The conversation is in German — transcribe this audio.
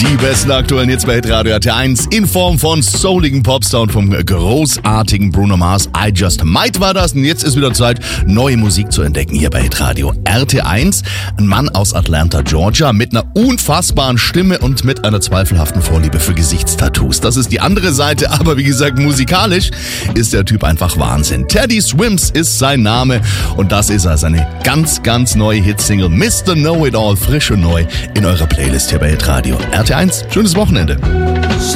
Die besten aktuellen Hits bei Hitradio RT1 in Form von souligen Popstar und vom großartigen Bruno Mars. I Just Might war das und jetzt ist wieder Zeit, neue Musik zu entdecken hier bei Hitradio RT1. Ein Mann aus Atlanta, Georgia mit einer unfassbaren Stimme und mit einer zweifelhaften Vorliebe für Gesichtstattoos. Das ist die andere Seite, aber wie gesagt, musikalisch ist der Typ einfach Wahnsinn. Teddy Swims ist sein Name und das ist er, seine ganz, ganz neue Hitsingle Mr. Know-It-All, frisch und neu in eurer Playlist hier bei Hitradio RT1. Schönes Wochenende.